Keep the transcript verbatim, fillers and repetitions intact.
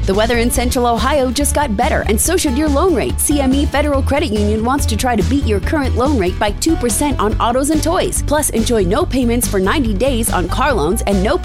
The weather in Central Ohio just got better, and so should your loan rate. C M E Federal Credit Union wants to try to beat your current loan rate by two percent on autos and toys. Plus, enjoy no payments for ninety days on car loans and no